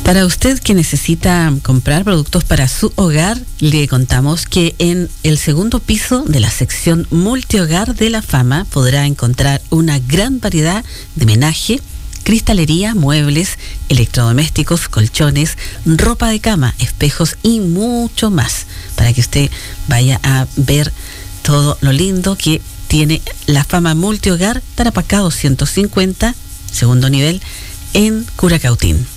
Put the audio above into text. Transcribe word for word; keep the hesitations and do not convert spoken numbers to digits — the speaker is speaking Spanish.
Para usted que necesita comprar productos para su hogar, le contamos que en el segundo piso de la sección Multihogar de La Fama podrá encontrar una gran variedad de menaje, cristalería, muebles, electrodomésticos, colchones, ropa de cama, espejos y mucho más, para que usted vaya a ver todo lo lindo que tiene La Fama Multihogar, Tarapacá doscientos cincuenta, segundo nivel, en Curacautín.